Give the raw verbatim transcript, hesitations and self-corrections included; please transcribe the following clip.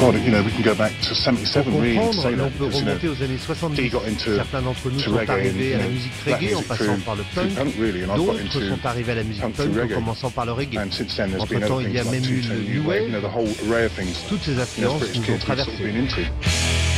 God, you know, we can go back to Pour seventy-seven really and comprendre, say on that peut because, you know, remonter aux années soixante-dix. he got into Certains d'entre nous to sont reggae and, arrivés you à la know, musique black reggae en music passant through, par le through punk. punk really, and I've got D'autres into sont arrivés à la musique punk through punk en reggae. commençant par le reggae. And since then, there's been Entre-temps, other il y things a like même eu two-tone le new New wave, you know, Wave. the whole array of things, Toutes ces you know, influences British nous ont kids have sort of traversés. been into.